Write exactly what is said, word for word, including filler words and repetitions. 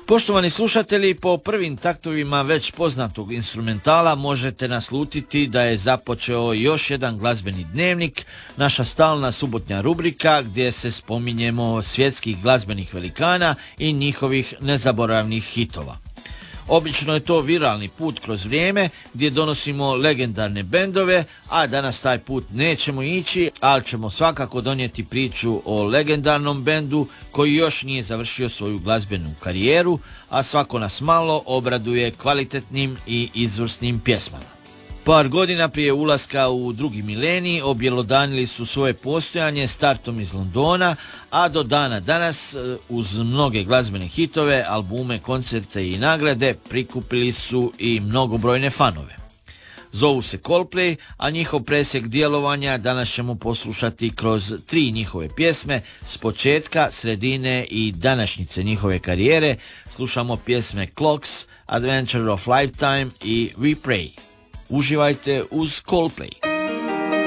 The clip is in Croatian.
Poštovani slušatelji, po prvim taktovima već poznatog instrumentala možete naslutiti da je započeo još jedan glazbeni dnevnik, naša stalna subotnja rubrika gdje se spominjemo svjetskih glazbenih velikana i njihovih nezaboravnih hitova. Obično je to viralni put kroz vrijeme gdje donosimo legendarne bendove, a danas taj put nećemo ići, ali ćemo svakako donijeti priču o legendarnom bendu koji još nije završio svoju glazbenu karijeru, a svako nas malo obraduje kvalitetnim i izvrsnim pjesmama. Par godina prije ulaska u drugi milenij objelodanili su svoje postojanje startom iz Londona, a do dana danas uz mnoge glazbene hitove, albume, koncerte i nagrade prikupili su i mnogobrojne fanove. Zovu se Coldplay, a njihov presjek djelovanja danas ćemo poslušati kroz tri njihove pjesme s početka, sredine i današnjice njihove karijere. Slušamo pjesme Clocks, Adventure of Lifetime i We Pray. Uživajte uz Coldplay.